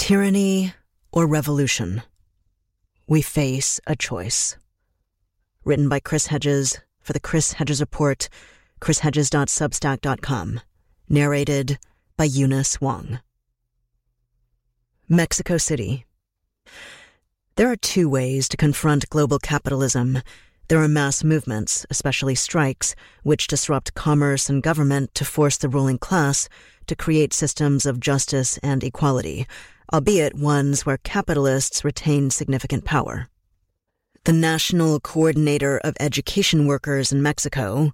Tyranny or revolution? We face a choice. Written by Chris Hedges for the Chris Hedges Report, chrishedges.substack.com. Narrated by Eunice Wong. Mexico City. There are two ways to confront global capitalism. There are mass movements, especially strikes, which disrupt commerce and government to force the ruling class to create systems of justice and equality, albeit ones where capitalists retain significant power. The National Coordinator of Education Workers in Mexico,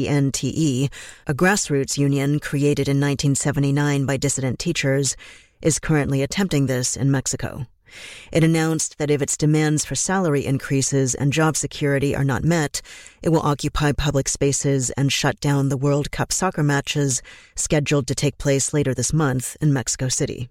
CNTE, a grassroots union created in 1979 by dissident teachers, is currently attempting this in Mexico. It announced that if its demands for salary increases and job security are not met, it will occupy public spaces and shut down the World Cup soccer matches scheduled to take place later this month in Mexico City.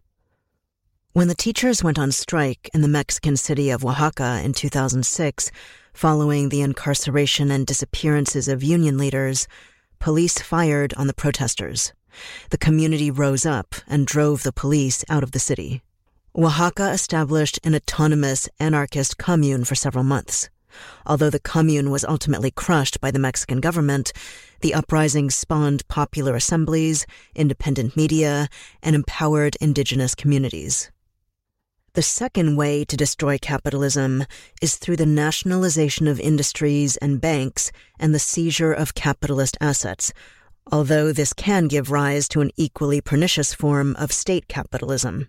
When the teachers went on strike in the Mexican city of Oaxaca in 2006, following the incarceration and disappearances of union leaders, police fired on the protesters. The community rose up and drove the police out of the city. Oaxaca established an autonomous anarchist commune for several months. Although the commune was ultimately crushed by the Mexican government, the uprising spawned popular assemblies, independent media, and empowered indigenous communities. The second way to destroy capitalism is through the nationalization of industries and banks and the seizure of capitalist assets, although this can give rise to an equally pernicious form of state capitalism.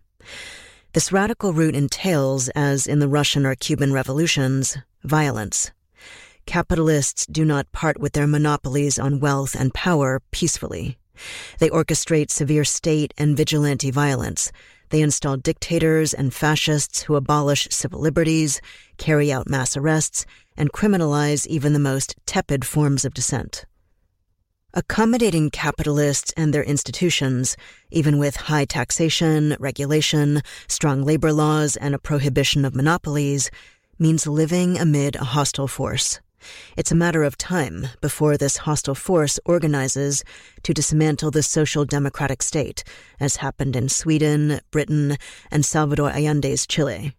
This radical route entails, as in the Russian or Cuban revolutions, violence. Capitalists do not part with their monopolies on wealth and power peacefully. They orchestrate severe state and vigilante violence. They install dictators and fascists who abolish civil liberties, carry out mass arrests, and criminalize even the most tepid forms of dissent. Accommodating capitalists and their institutions, even with high taxation, regulation, strong labor laws, and a prohibition of monopolies, means living amid a hostile force. It's a matter of time before this hostile force organizes to dismantle the social democratic state, as happened in Sweden, Britain, and Salvador Allende's Chile.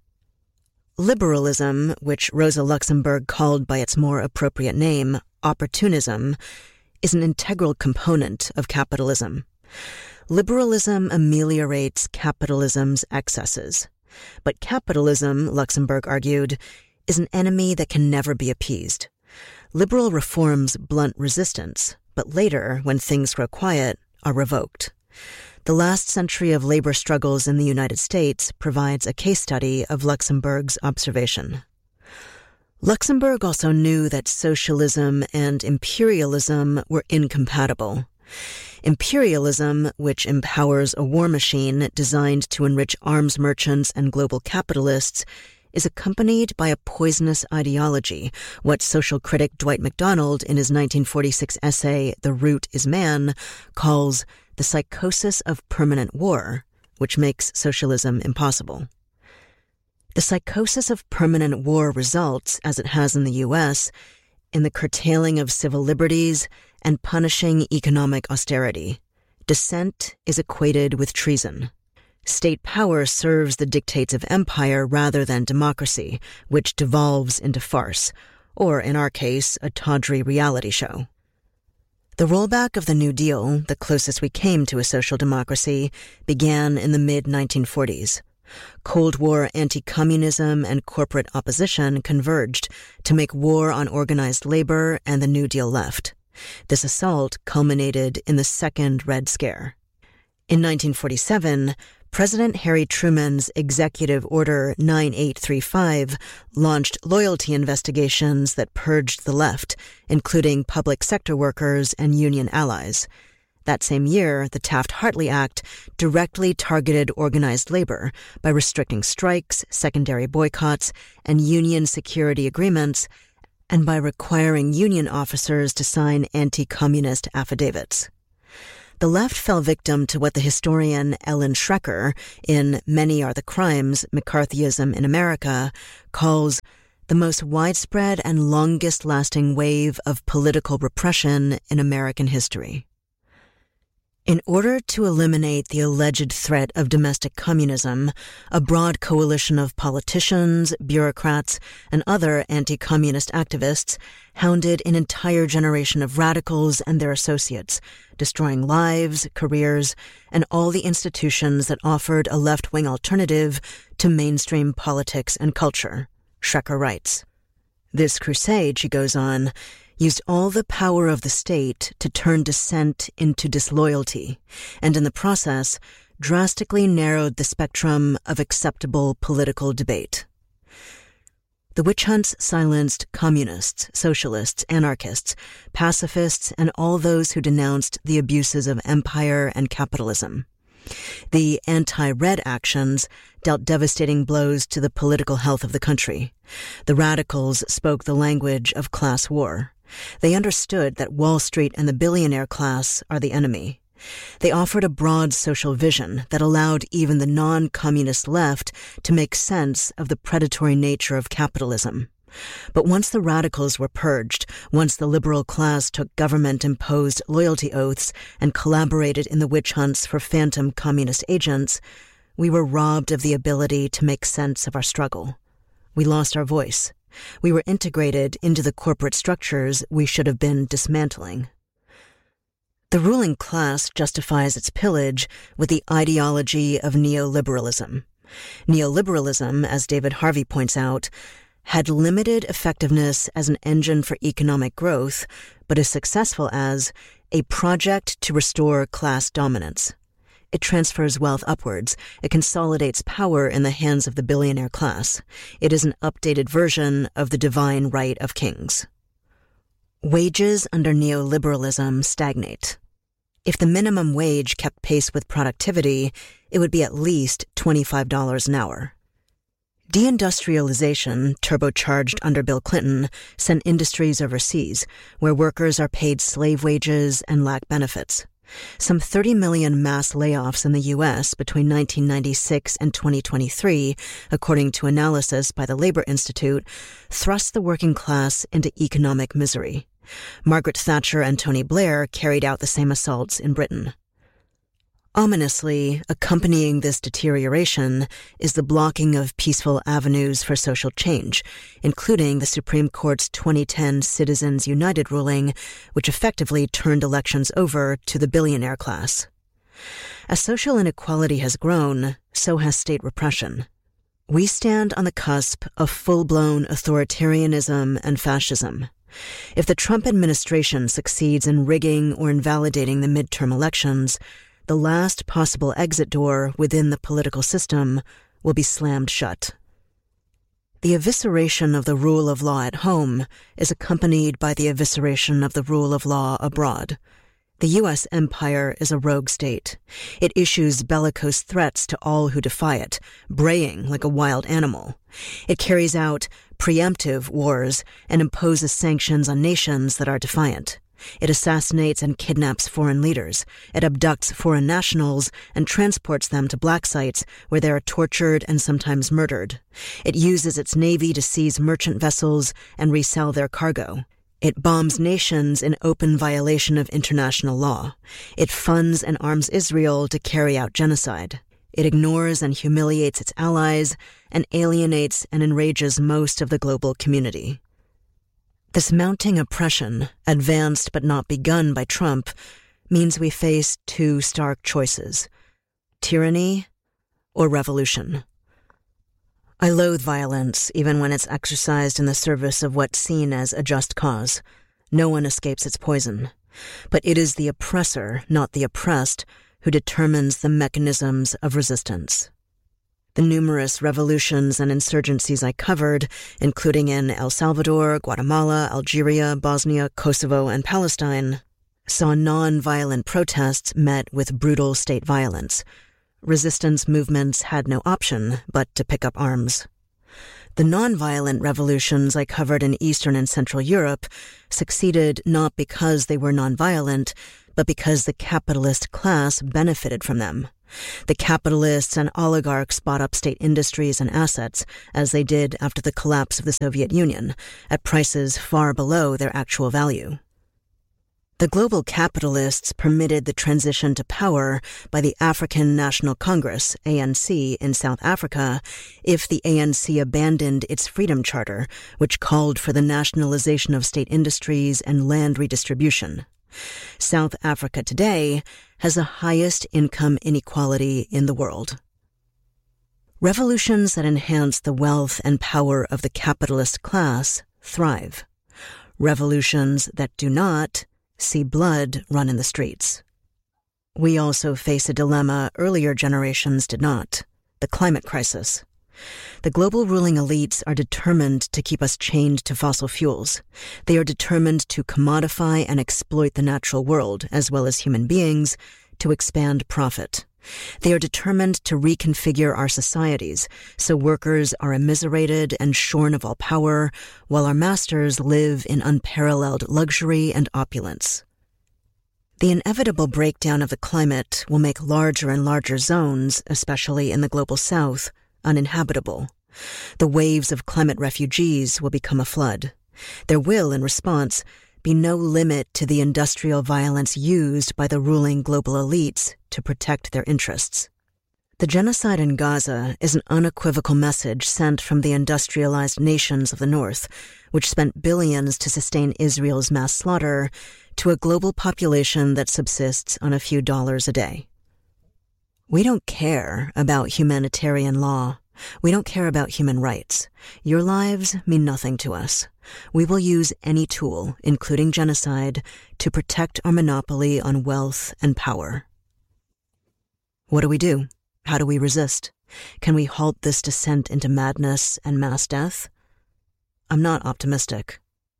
Liberalism, which Rosa Luxemburg called by its more appropriate name, opportunism, is an integral component of capitalism. Liberalism ameliorates capitalism's excesses. But capitalism, Luxemburg argued, is an enemy that can never be appeased. Liberal reforms blunt resistance, but later, when things grow quiet, are revoked. The last century of labor struggles in the United States provides a case study of Luxemburg's observation. Luxemburg also knew that socialism and imperialism were incompatible. Imperialism, which empowers a war machine designed to enrich arms merchants and global capitalists, is accompanied by a poisonous ideology, what social critic Dwight MacDonald in his 1946 essay, The Root is Man, calls the psychosis of permanent war, which makes socialism impossible. The psychosis of permanent war results, as it has in the U.S., in the curtailing of civil liberties and punishing economic austerity. Dissent is equated with treason. State power serves the dictates of empire rather than democracy, which devolves into farce, or in our case, a tawdry reality show. The rollback of the New Deal, the closest we came to a social democracy, began in the mid-1940s. Cold War anti-communism and corporate opposition converged to make war on organized labor and the New Deal left. This assault culminated in the Second Red Scare. In 1947, President Harry Truman's Executive Order 9835 launched loyalty investigations that purged the left, including public sector workers and union allies. That same year, the Taft-Hartley Act directly targeted organized labor by restricting strikes, secondary boycotts, and union security agreements, and by requiring union officers to sign anti-communist affidavits. The left fell victim to what the historian Ellen Schrecker, in Many Are the Crimes, McCarthyism in America, calls the most widespread and longest-lasting wave of political repression in American history. In order to eliminate the alleged threat of domestic communism, a broad coalition of politicians, bureaucrats, and other anti-communist activists hounded an entire generation of radicals and their associates, destroying lives, careers, and all the institutions that offered a left-wing alternative to mainstream politics and culture, Schrecker writes. This crusade, she goes on, used all the power of the state to turn dissent into disloyalty, and in the process, drastically narrowed the spectrum of acceptable political debate. The witch hunts silenced communists, socialists, anarchists, pacifists, and all those who denounced the abuses of empire and capitalism. The anti-red actions dealt devastating blows to the political health of the country. The radicals spoke the language of class war. They understood that Wall Street and the billionaire class are the enemy. They offered a broad social vision that allowed even the non-communist left to make sense of the predatory nature of capitalism. But once the radicals were purged, once the liberal class took government-imposed loyalty oaths and collaborated in the witch hunts for phantom communist agents, we were robbed of the ability to make sense of our struggle. We lost our voice. We were integrated into the corporate structures we should have been dismantling. The ruling class justifies its pillage with the ideology of neoliberalism. Neoliberalism, as David Harvey points out, had limited effectiveness as an engine for economic growth, but is successful as a project to restore class dominance. It transfers wealth upwards. It consolidates power in the hands of the billionaire class. It is an updated version of the divine right of kings. Wages under neoliberalism stagnate. If the minimum wage kept pace with productivity, it would be at least $25 an hour. Deindustrialization, turbocharged under Bill Clinton, sent industries overseas, where workers are paid slave wages and lack benefits. Some 30 million mass layoffs in the U.S. between 1996 and 2023, according to analysis by the Labor Institute, thrust the working class into economic misery. Margaret Thatcher and Tony Blair carried out the same assaults in Britain. Ominously, accompanying this deterioration is the blocking of peaceful avenues for social change, including the Supreme Court's 2010 Citizens United ruling, which effectively turned elections over to the billionaire class. As social inequality has grown, so has state repression. We stand on the cusp of full-blown authoritarianism and fascism. If the Trump administration succeeds in rigging or invalidating the midterm elections, the last possible exit door within the political system will be slammed shut. The evisceration of the rule of law at home is accompanied by the evisceration of the rule of law abroad. The U.S. empire is a rogue state. It issues bellicose threats to all who defy it, braying like a wild animal. It carries out preemptive wars and imposes sanctions on nations that are defiant. It assassinates and kidnaps foreign leaders. It abducts foreign nationals and transports them to black sites where they are tortured and sometimes murdered. It uses its navy to seize merchant vessels and resell their cargo. It bombs nations in open violation of international law. It funds and arms Israel to carry out genocide. It ignores and humiliates its allies and alienates and enrages most of the global community. This mounting oppression, advanced but not begun by Trump, means we face two stark choices: tyranny or revolution. I loathe violence, even when it's exercised in the service of what's seen as a just cause. No one escapes its poison. But it is the oppressor, not the oppressed, who determines the mechanisms of resistance. The numerous revolutions and insurgencies I covered, including in El Salvador, Guatemala, Algeria, Bosnia, Kosovo, and Palestine, saw non-violent protests met with brutal state violence. Resistance movements had no option but to pick up arms. The non-violent revolutions I covered in Eastern and Central Europe succeeded not because they were non-violent, but because the capitalist class benefited from them. The capitalists and oligarchs bought up state industries and assets, as they did after the collapse of the Soviet Union, at prices far below their actual value. The global capitalists permitted the transition to power by the African National Congress, ANC, in South Africa if the ANC abandoned its Freedom Charter, which called for the nationalization of state industries and land redistribution. South Africa today has the highest income inequality in the world. Revolutions that enhance the wealth and power of the capitalist class thrive. Revolutions that do not see blood run in the streets. We also face a dilemma earlier generations did not: the climate crisis. The global ruling elites are determined to keep us chained to fossil fuels. They are determined to commodify and exploit the natural world, as well as human beings, to expand profit. They are determined to reconfigure our societies so workers are immiserated and shorn of all power, while our masters live in unparalleled luxury and opulence. The inevitable breakdown of the climate will make larger and larger zones, especially in the global south, uninhabitable. The waves of climate refugees will become a flood. There will, in response, be no limit to the industrial violence used by the ruling global elites to protect their interests. The genocide in Gaza is an unequivocal message sent from the industrialized nations of the North, which spent billions to sustain Israel's mass slaughter, to a global population that subsists on a few dollars a day. We don't care about humanitarian law. We don't care about human rights. Your lives mean nothing to us. We will use any tool, including genocide, to protect our monopoly on wealth and power. What do we do? How do we resist? Can we halt this descent into madness and mass death? I'm not optimistic.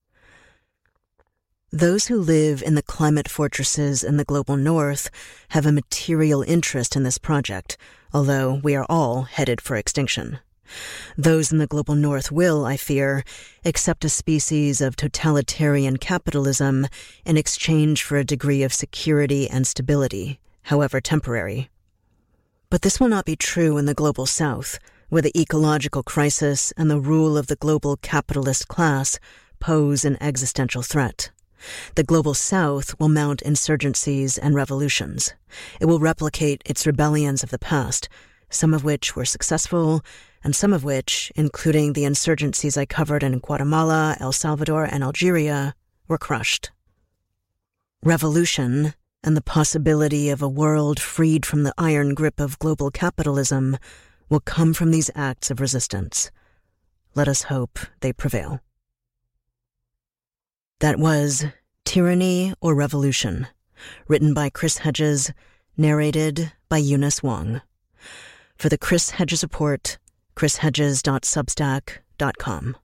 Those who live in the climate fortresses in the global north have a material interest in this project, although we are all headed for extinction. Those in the global north will, I fear, accept a species of totalitarian capitalism in exchange for a degree of security and stability, however temporary. But this will not be true in the global south, where the ecological crisis and the rule of the global capitalist class pose an existential threat. The global south will mount insurgencies and revolutions. It will replicate its rebellions of the past, some of which were successful, and some of which, including the insurgencies I covered in Guatemala, El Salvador, and Algeria, were crushed. Revolution, and the possibility of a world freed from the iron grip of global capitalism, will come from these acts of resistance. Let us hope they prevail. That was Tyranny or Revolution, written by Chris Hedges, narrated by Eunice Wong. For the Chris Hedges Report, chrishedges.substack.com.